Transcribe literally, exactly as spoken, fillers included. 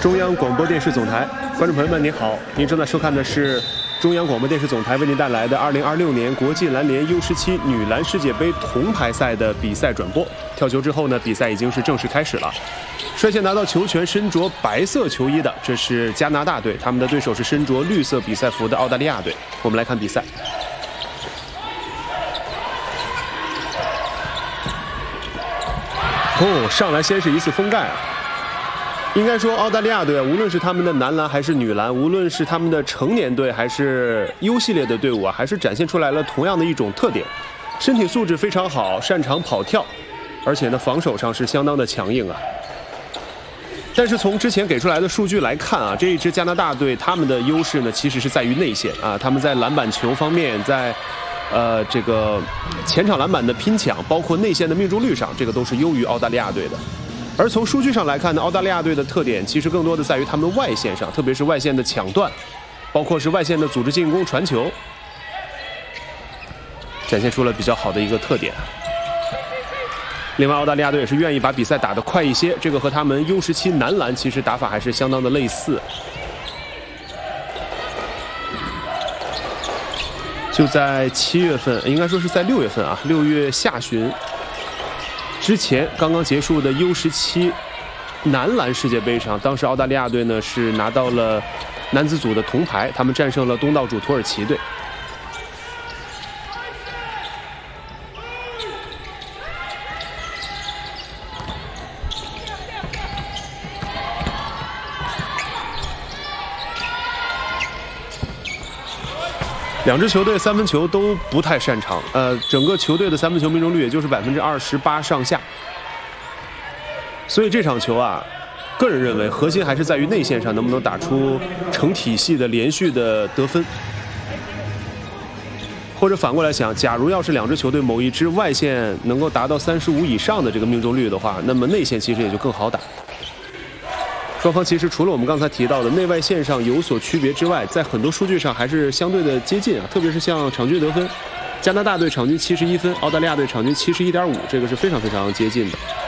中央广播电视总台，观众朋友们您好，您正在收看的是中央广播电视总台为您带来的二零二六年国际篮联 U 十七女篮世界杯铜牌赛的比赛转播。跳球之后呢，比赛已经是正式开始了。率先拿到球权、身着白色球衣的，这是加拿大队，他们的对手是身着绿色比赛服的澳大利亚队。我们来看比赛。哦，上来先是一次封盖啊！应该说，澳大利亚队无论是他们的男篮还是女篮，无论是他们的成年队还是 U 系列的队伍啊，还是展现出来了同样的一种特点：身体素质非常好，擅长跑跳，而且呢，防守上是相当的强硬啊。但是从之前给出来的数据来看啊，这一支加拿大队他们的优势呢，其实是在于内线啊，他们在篮板球方面，在呃这个前场篮板的拼抢，包括内线的命中率上，这个都是优于澳大利亚队的。而从数据上来看呢，澳大利亚队的特点其实更多的在于他们外线上，特别是外线的抢断，包括是外线的组织进攻、传球，展现出了比较好的一个特点。另外，澳大利亚队也是愿意把比赛打得快一些，这个和他们 U 十七男篮其实打法还是相当的类似。就在七月份，应该说是在六月份啊，六月下旬之前刚刚结束的 U 十七男篮世界杯上，当时澳大利亚队呢是拿到了男子组的铜牌，他们战胜了东道主土耳其队。两支球队三分球都不太擅长，呃，整个球队的三分球命中率也就是百分之二十八上下。所以这场球啊，个人认为核心还是在于内线上能不能打出成体系的连续的得分。或者反过来想，假如要是两支球队某一支外线能够达到三十五以上的这个命中率的话，那么内线其实也就更好打。双方其实除了我们刚才提到的内外线上有所区别之外，在很多数据上还是相对的接近啊，特别是像场均得分，加拿大队场均七十一分，澳大利亚队场均七十一点五，这个是非常非常接近的。